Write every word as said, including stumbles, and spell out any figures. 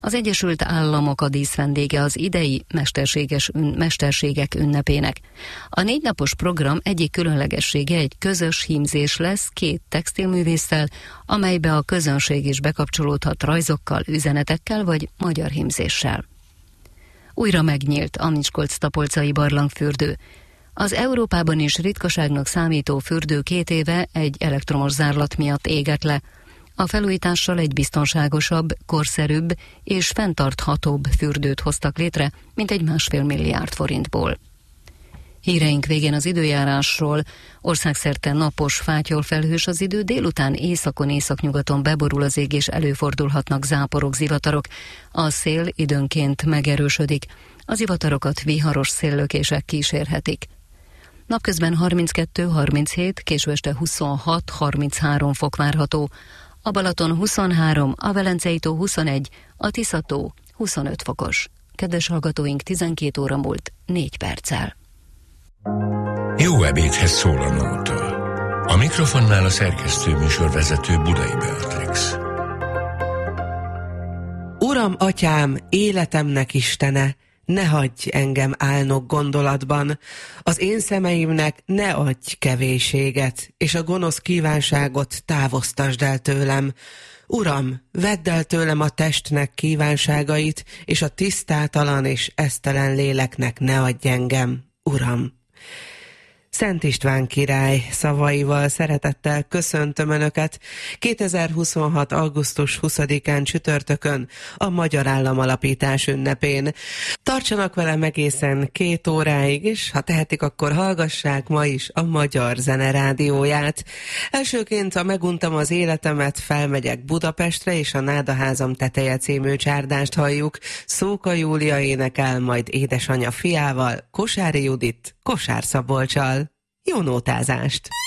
Az Egyesült Államok a díszvendége az idei mesterséges ün- mesterségek ünnepének. A négy napos program egyik különlegessége egy közös hímzés lesz két textilművésszel, amelybe a közönség is bekapcsolódhat rajzokkal, üzenetekkel vagy magyar hímzéssel. Újra megnyílt a Miskolc-Tapolcai barlangfürdő. Az Európában is ritkaságnak számító fürdő két éve egy elektromos zárlat miatt égett le. A felújítással egy biztonságosabb, korszerűbb és fenntarthatóbb fürdőt hoztak létre, mint egy másfél milliárd forintból. Híreink végén az időjárásról. Országszerte napos, fátyol felhős az idő, délután északon, északnyugaton beborul az ég és előfordulhatnak záporok, zivatarok. A szél időnként megerősödik. Az zivatarokat viharos széllökések kísérhetik. Napközben harminckettő harminchét, késő este huszonhat harminchárom fok várható. A Balaton huszonhárom, a Velencei tó huszonegy, a Tisza tó huszonöt fokos. Kedves hallgatóink, tizenkét óra múlt négy perccel. Jó ebédhez szól a nóta. A mikrofonnál a szerkesztő műsorvezető Budai Beatrix. Uram, atyám, életemnek Istene, ne hagyj engem álnok gondolatban, az én szemeimnek ne adj kevésséget, és a gonosz kívánságot távoztasd el tőlem. Uram, vedd el tőlem a testnek kívánságait, és a tisztátalan és esztelen léleknek ne adj engem, Uram. Szent István király szavaival szeretettel köszöntöm Önöket kétezer-huszonhat. augusztus huszadikán csütörtökön, a Magyar Államalapítás ünnepén. Tartsanak velem egészen két óráig, és ha tehetik, akkor hallgassák ma is a Magyar Zene rádióját. Elsőként a Meguntam az életemet, felmegyek Budapestre, és a Nádaházam teteje című csárdást halljuk. Szóka Júlia énekel, majd édesanyja fiával, Kosári Judit, Kosár Szabolccsal. Jó nótázást!